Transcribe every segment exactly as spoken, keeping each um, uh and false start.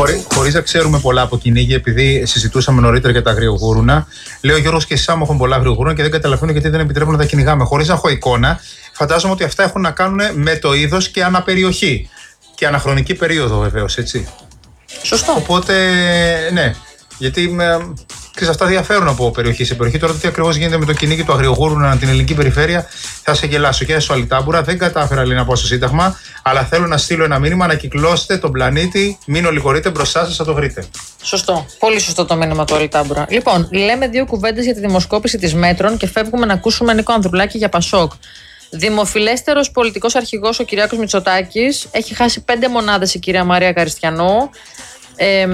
Χωρί, χωρίς να ξέρουμε πολλά από κυνήγι, επειδή συζητούσαμε νωρίτερα για τα αγριογούρουνα, λέει ο Γιώργος και εσάς μου έχουν πολλά αγριογούρουνα και δεν καταλαβαίνω γιατί δεν επιτρέπουν να τα κυνηγάμε. Χωρίς να έχω εικόνα, φαντάζομαι ότι αυτά έχουν να κάνουν με το είδος και αναπεριοχή. Και αναχρονική περίοδο βεβαίως, έτσι. Σωστό. Οπότε, ναι. Γιατί ξέρεις, αυτά διαφέρουν από περιοχή σε περιοχή. Τώρα, τι ακριβώς γίνεται με το κυνήγι του αγριογούρουνα την ελληνική περιφέρεια, θα σε γελάσω. Και στο Αλυτάμπουρα δεν κατάφερα λέει, να πάω στο Σύνταγμα, αλλά θέλω να στείλω ένα μήνυμα να κυκλώσετε τον πλανήτη. Μην ολιγορείτε μπροστά σας, θα το βρείτε. Σωστό. Πολύ σωστό το μήνυμα του Αλυτάμπουρα. Λοιπόν, λέμε δύο κουβέντες για τη δημοσκόπηση της Μέτρων και φεύγουμε να ακούσουμε Νίκο Ανδρουλάκη για Πασόκ. Δημοφιλέστερος πολιτικός αρχηγός ο Κυριάκος Μητσοτάκης. Έχει χάσει πέντε μονάδες η κυρία Μαρία Καριστιανού. Ε,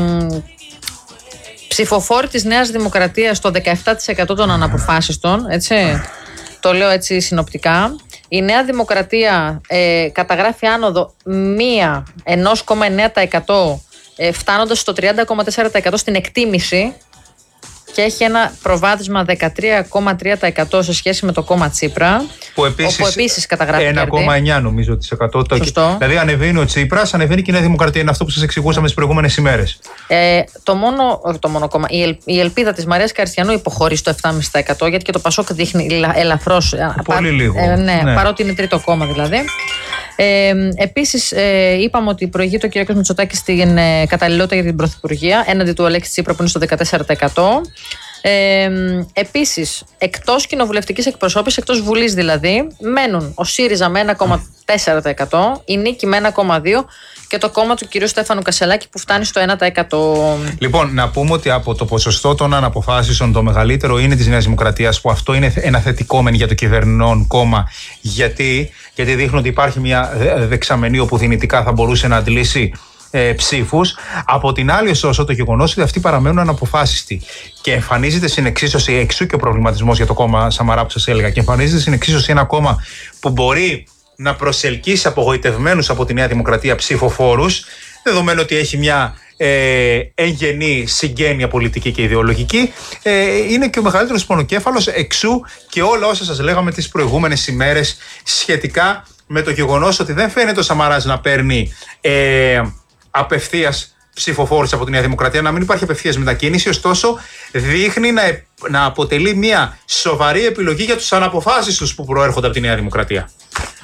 Ψηφοφόροι της Νέας Δημοκρατίας το δεκαεπτά τοις εκατό των αναποφάσιστων, έτσι, το λέω έτσι συνοπτικά. Η Νέα Δημοκρατία ε, καταγράφει άνοδο μία εννέα κόμμα εννέα τοις εκατό ε, φτάνοντας στο τριάντα κόμμα τέσσερα τοις εκατό στην εκτίμηση και έχει ένα προβάδισμα δεκατρία κόμμα τρία τοις εκατό σε σχέση με το κόμμα Τσίπρα, που επίσης, όπου επίσης καταγράφει ένα κόμμα εννέα νομίζω τοις εκατό. Σωστό. Δηλαδή ανεβαίνει ο Τσίπρας, ανεβαίνει και η Νέα Δημοκρατία. Είναι αυτό που σας εξηγούσαμε τις προηγούμενες ημέρες. Ε, το μόνο, το μόνο κόμμα, η, ελ, η ελπίδα της Μαρίας Καριστιανού υποχωρεί στο επτά κόμμα πέντε τοις εκατό, γιατί και το Πασόκ δείχνει ελαφρώς. Πολύ πα, λίγο. Ε, ναι, ναι. Παρότι είναι τρίτο κόμμα δηλαδή. Ε, επίσης, ε, είπαμε ότι προηγείται ο κ. Μητσοτάκης στην ε, καταλληλότητα για την Πρωθυπουργία έναντι του Αλέξη Τσίπρα που είναι στο δεκατέσσερα τοις εκατό. Ε, επίσης, εκτός κοινοβουλευτικής εκπροσώπησης, εκτός Βουλής δηλαδή, μένουν ο ΣΥΡΙΖΑ με ένα κόμμα τέσσερα τοις εκατό, η Νίκη με ένα κόμμα δύο τοις εκατό και το κόμμα του κ. Στέφανου Κασελάκη που φτάνει στο ένα τοις εκατό. Λοιπόν, να πούμε ότι από το ποσοστό των αναποφάσεων το μεγαλύτερο είναι της Νέας Δημοκρατίας, που αυτό είναι ένα θετικό μεν για το κυβερνών κόμμα. Γιατί, γιατί δείχνουν ότι υπάρχει μια δεξαμενή όπου δυνητικά θα μπορούσε να αντλήσει ε, ψήφους. Από την άλλη, ωστόσο, το γεγονός ότι αυτοί παραμένουν αναποφάσιστοι και εμφανίζεται στην εξίσωση, εξού και ο προβληματισμός για το κόμμα Σαμαρά που σας έλεγα, και εμφανίζεται στην εξίσωση ένα κόμμα που μπορεί να προσελκύσει απογοητευμένους από τη Νέα Δημοκρατία ψηφοφόρους, δεδομένου ότι έχει μια ε, εγγενή συγγένεια πολιτική και ιδεολογική, ε, είναι και ο μεγαλύτερος πονοκέφαλος, εξού και όλα όσα σας λέγαμε τις προηγούμενες ημέρες σχετικά με το γεγονός ότι δεν φαίνεται ο Σαμαράς να παίρνει ε, απευθείας ψηφοφόρους από τη Νέα Δημοκρατία, να μην υπάρχει απευθείας μετακίνηση, ωστόσο δείχνει να, να αποτελεί μια σοβαρή επιλογή για τους αναποφάσιστους που προέρχονται από τη Νέα Δημοκρατία.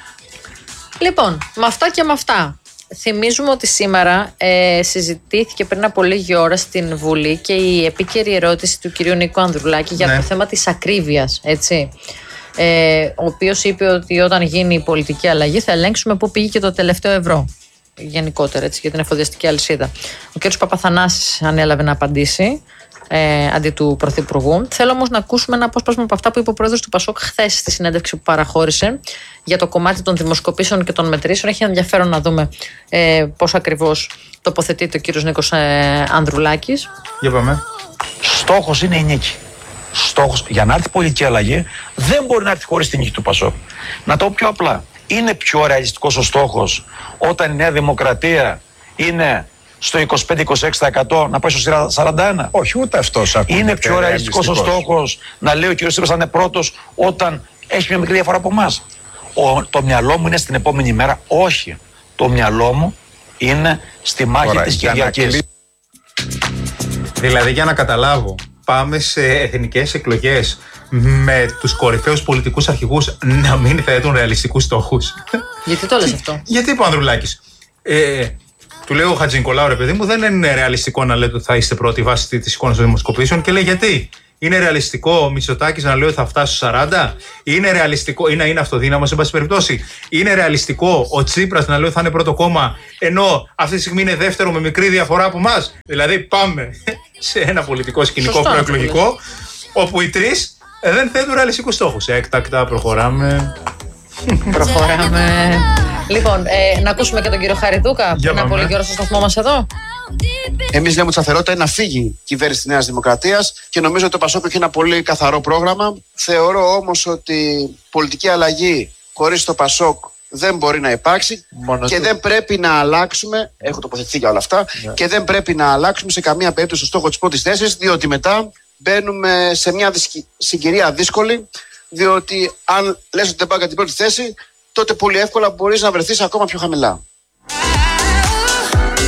Λοιπόν, με αυτά και με αυτά, θυμίζουμε ότι σήμερα ε, συζητήθηκε πριν από λίγη ώρα στην Βουλή και η επίκαιρη ερώτηση του κυρίου Νίκου Ανδρουλάκη για ναι. το θέμα της ακρίβειας, έτσι. Ε, ο οποίος είπε ότι όταν γίνει η πολιτική αλλαγή θα ελέγξουμε πού πήγε και το τελευταίο ευρώ. Γενικότερα, έτσι, για την εφοδιαστική αλυσίδα. Ο κ. Παπαθανάσης ανέλαβε να απαντήσει ε, αντί του Πρωθυπουργού. Θέλω όμως να ακούσουμε ένα απόσπασμα από αυτά που είπε ο πρόεδρος του Πασόκ χθες στη συνέντευξη που παραχώρησε για το κομμάτι των δημοσκοπήσεων και των μετρήσεων. Έχει ενδιαφέρον να δούμε ε, πώς ακριβώς τοποθετείται ο κ. Νίκος ε, Ανδρουλάκης. Για πάμε. Στόχος είναι η νίκη. Στόχος για να έρθει πολιτική αλλαγή δεν μπορεί να έρθει χωρίς την νίκη του Πασόκ. Να το πω πιο απλά. Είναι πιο ρεαλιστικός ο στόχος όταν η Νέα Δημοκρατία είναι στο είκοσι πέντε με είκοσι έξι τοις εκατό να πάει στο σαράντα ένα. Όχι, ούτε αυτός ακούγεται. Είναι πιο ρεαλιστικός ο στόχος να λέει ο κ. Τσίπρας να είναι πρώτος όταν έχει μια μικρή διαφορά από εμάς. Το μυαλό μου είναι στην επόμενη μέρα. Όχι. Το μυαλό μου είναι στη μάχη Ωραία, της Κυριακής. Δηλαδή, για να καταλάβω, πάμε σε εθνικές εκλογές με τους κορυφαίους πολιτικούς αρχηγούς να μην θέτουν ρεαλιστικούς στόχους. Γιατί το λες αυτό? Γιατί είπε ο Ανδρουλάκης. Ε, του λέω ο Χατζηνικολάου, ρε παιδί μου, δεν είναι ρεαλιστικό να λέτε ότι θα είστε πρώτη βάση της εικόνας των δημοσκοπήσεων. Και λέει γιατί. Είναι ρεαλιστικό ο Μητσοτάκης να λέει ότι θα φτάσει στους σαράντα. Είναι ρεαλιστικό, ή να είναι αυτοδύναμος, εν πάση περιπτώσει. Είναι ρεαλιστικό ο Τσίπρας να λέει ότι θα είναι πρώτο κόμμα, ενώ αυτή τη στιγμή είναι δεύτερο με μικρή διαφορά από εμάς. Δηλαδή πάμε σε ένα πολιτικό σκηνικό προεκλογικό, όπου οι τρεις δεν θέτουν ρεαλιστικούς στόχους. Έκτακτα προχωράμε. Προχωράμε. Λοιπόν, ε, να ακούσουμε και τον κύριο Χαριδούκα πριν από λίγη ώρα στο σταθμό μας εδώ. Εμείς λέμε ότι σταθερότητα είναι να φύγει η κυβέρνηση της Νέας Δημοκρατίας και νομίζω ότι το Πασόκ έχει ένα πολύ καθαρό πρόγραμμα. Θεωρώ όμως ότι πολιτική αλλαγή χωρίς το Πασόκ δεν μπορεί να υπάρξει. Μόνο και του... δεν πρέπει να αλλάξουμε. Έχω τοποθετηθεί για όλα αυτά. Yeah. Και δεν πρέπει να αλλάξουμε σε καμία περίπτωση το στόχο της πρώτης θέσης, διότι μετά μπαίνουμε σε μια συγκυρία δύσκολη. Διότι αν λες ότι δεν πάει για την πρώτη θέση, τότε πολύ εύκολα μπορείς να βρεθείς ακόμα πιο χαμηλά.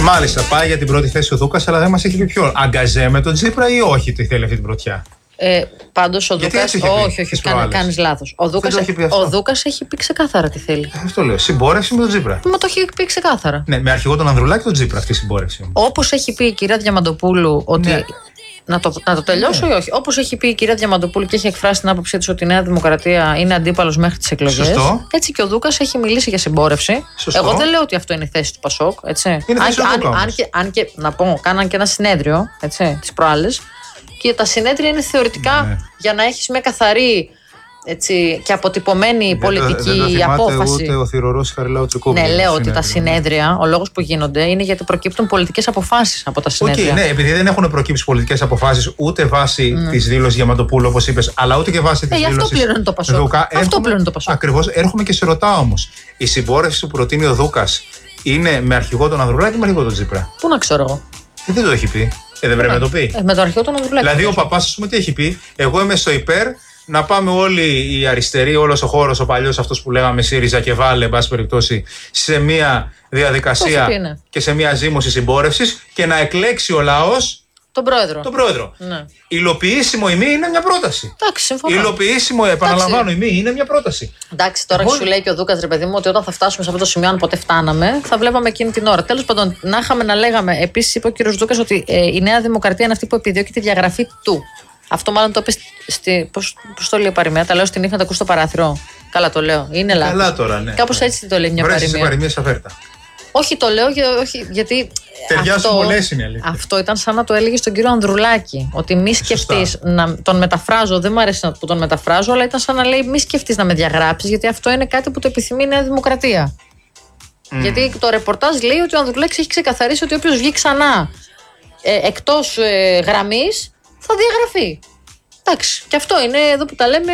Μάλιστα, πάει για την πρώτη θέση ο Δούκας, αλλά δεν μας έχει πει ποιον. Αγκαζέ με τον Τσίπρα ή όχι ότι θέλει αυτή την πρωτιά. Ε, πάντως ο Δούκας. Όχι, όχι, κάνει, κάνεις λάθος. Ο Δούκας, ο Δούκας έχει πει ξεκάθαρα τι θέλει. Αυτό λέω. Συμπόρευση με τον Τσίπρα. Μα το έχει πει ξεκάθαρα. Ναι, με αρχηγό τον Ανδρουλάκη τον Τσίπρα αυτή η συμπόρευση. Όπως έχει πει η κυρία Διαμαντοπούλου ότι. Ναι. Να το, να το τελειώσω ναι. ή όχι. Όπως έχει πει η κυρία Διαμαντοπούλου και έχει εκφράσει την άποψή της ότι η Νέα Δημοκρατία είναι αντίπαλος μέχρι τις εκλογές. Σωστό. Έτσι και ο Δούκας έχει μιλήσει για συμπόρευση. Σωστό. Εγώ δεν λέω ότι αυτό είναι η θέση του Πασόκ. Έτσι. Είναι αν, θέση αν, του αν, αν, και, αν και να πω, κάναν και ένα συνέδριο τις προάλλες. Και τα συνέδρια είναι θεωρητικά ναι. για να έχεις μια καθαρή έτσι, και αποτυπωμένη δεν πολιτική το, δεν το απόφαση. Ούτε ο θηρορός Χαριλάου Τσεκούπη. Ναι, λέω ότι τα συνέδρια, ο λόγος που γίνονται είναι γιατί προκύπτουν πολιτικές αποφάσεις από τα συνέδρια. Okay, ναι, επειδή δεν έχουν προκύψει πολιτικές αποφάσεις ούτε βάσει mm. της δήλωσης Διαμαντοπούλου, όπως είπες, αλλά ούτε και βάσει της ε, δήλωσης. Αυτό πληρώνει το Πασόκ. Δούκα. Αυτό έρχομαι, πληρώνει το Πασόκ. Ακριβώς, έρχομαι και σε ρωτάω όμως. Η συμπόρευση που προτείνει ο Δούκας είναι με αρχηγό τον Ανδρουλάκη ή με αρχηγό τον Τσίπρα. Πού να ξέρω εγώ. Ε, δεν το έχει πει. Ε, δεν πρέπει να το πει. Ε, με τον αρχηγό τον Ανδρουλάκη. Δηλαδή ο παπάς, ας πούμε, τι έχει πει. Εγώ είμαι στο υπέρ να πάμε όλοι οι αριστεροί, όλος ο χώρος, ο παλιός αυτός που λέγαμε ΣΥΡΙΖΑ και Βάλε, εν πάση περιπτώσει, σε μια διαδικασία και σε μια ζήμωση συμπόρευσης και να εκλέξει ο λαός τον πρόεδρο. Τον πρόεδρο. Ναι. Υλοποιήσιμο η μη είναι μια πρόταση. Εντάξει, συμφωνώ. Υλοποιήσιμο, επαναλαμβάνω, η μη είναι μια πρόταση. Εντάξει, τώρα Εγώ... σου λέει και ο Δούκας, ρε παιδί μου, ότι όταν θα φτάσουμε σε αυτό το σημείο, αν ποτέ φτάναμε, θα βλέπαμε εκείνη την ώρα. Τέλος πάντων, να είχαμε να λέγαμε. Επίσης, είπε ο κύριος Δούκας ότι ε, η Νέα Δημοκρατία είναι αυτή που επιδιώκει τη διαγραφή του. Αυτό μάλλον το είπε στη. Πώς το λέει παροιμία, τα λέω στην ύφη να τα ακούς στο παράθυρο. Καλά το λέω. Είναι λάθος. Καλά τώρα, ναι. Κάπως έτσι το λέει μια παροιμία. Παροιμία αφέρτα. Όχι, το λέω για, όχι, γιατί. Ταιριάζουν πολλές είναι αλήθεια. Αυτό ήταν σαν να το έλεγε στον κύριο Ανδρουλάκη. Ότι μη σκεφτείς να τον μεταφράζω. Δεν μου αρέσει που τον μεταφράζω, αλλά ήταν σαν να λέει μη σκεφτείς να με διαγράψεις, γιατί αυτό είναι κάτι που το επιθυμεί η Νέα Δημοκρατία. Mm. Γιατί το ρεπορτάζ λέει ότι ο Ανδρουλάκης έχει ξεκαθαρίσει ότι όποιος βγει ξανά ε, εκτός ε, γραμμής θα διαγραφεί. Εντάξει, και αυτό είναι εδώ που τα λέμε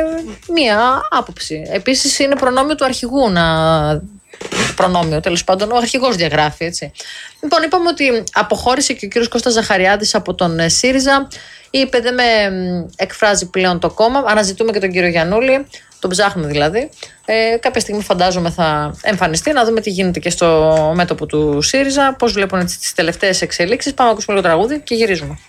μία άποψη. Επίσης είναι προνόμιο του αρχηγού να. Προνόμιο, τέλος πάντων, ο αρχηγός διαγράφει, έτσι. Λοιπόν, είπαμε ότι αποχώρησε και ο κύριος Κώστας Ζαχαριάδης από τον ΣΥΡΙΖΑ. Είπε δεν με εκφράζει πλέον το κόμμα. Αναζητούμε και τον κύριο Γιαννούλη. Τον ψάχνουμε δηλαδή. Ε, κάποια στιγμή φαντάζομαι θα εμφανιστεί. Να δούμε τι γίνεται και στο μέτωπο του ΣΥΡΙΖΑ. Πώς βλέπουν τις τελευταίες εξελίξεις. Πάμε να ακούσουμε λίγο τραγούδι και γυρίζουμε.